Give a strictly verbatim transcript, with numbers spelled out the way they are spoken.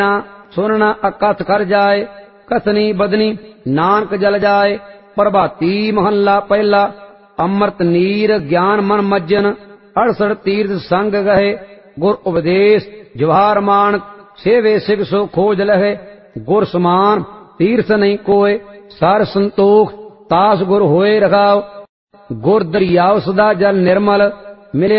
सुनना अकथ कर जाए, कसनी बदनी नानक जल जाए। प्रभाती महला पहला। अमृत नीर ज्ञान मन मज्जन, अड़सठ तीर्थ संग गहे। गुर उपदेश जवाहर मान, सेवे सिख सो खोज लहे। गुर समान तीर्थ नहीं कोय, सार संतोख तास गुर होए रखाओ। गुर दरियाव सदा जल निर्मल, मिले